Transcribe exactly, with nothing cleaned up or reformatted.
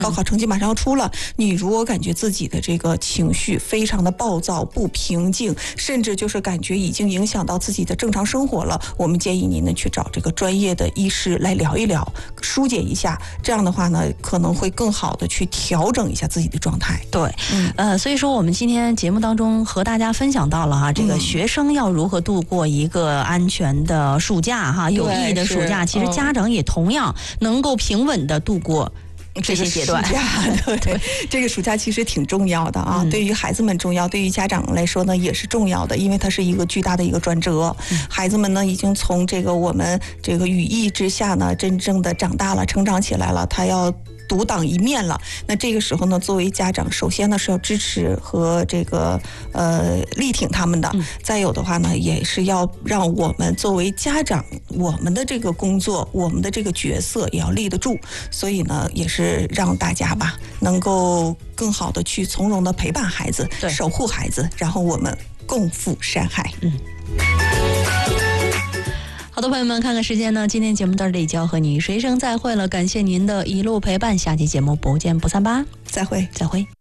高考成绩马上要出了，你如果感觉自己的这个情绪非常的暴躁、不平静，甚至就是感觉已经影响到自己的正常生活了，我们建议您呢去找这个专业的医师来聊一聊，疏解一下。这样的话呢，可能会更好的去调整一下自己的状态。 对，嗯、呃，所以说我们今天节目当中和大家分享到了哈，这个学生要如何度过一个安全的暑假哈，有意义的暑假，其实家长也同样能够平稳的度过这些阶段。 这个暑假对对，这个暑假其实挺重要的啊，嗯、对于孩子们重要，对于家长来说呢也是重要的，因为它是一个巨大的一个转折。嗯、孩子们呢已经从这个我们这个羽翼之下呢，真正的长大了，成长起来了，他要独当一面了。那这个时候呢，作为家长，首先呢是要支持和这个呃力挺他们的。嗯、再有的话呢，也是要让我们作为家长，我们的这个工作，我们的这个角色也要立得住。所以呢，也是让大家吧能够更好的去从容的陪伴孩子，守护孩子，然后我们共赴山海。嗯。 好的，朋友们，看看时间呢，今天节目到这里就要和你说一声再会了，感谢您的一路陪伴，下期节目不见不散吧， 再会， 再会。